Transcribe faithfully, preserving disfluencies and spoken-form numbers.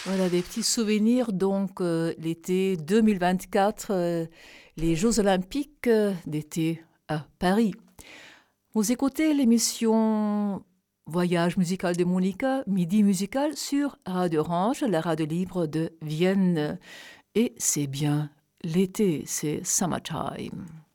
Voilà des petits souvenirs donc euh, l'été deux mille vingt-quatre, euh, les Jeux olympiques euh, d'été à Paris. Vous écoutez l'émission Voyage musical de Monica, Midi musical sur Radio Orange, la radio libre de Vienne. Et c'est bien l'été, c'est summertime.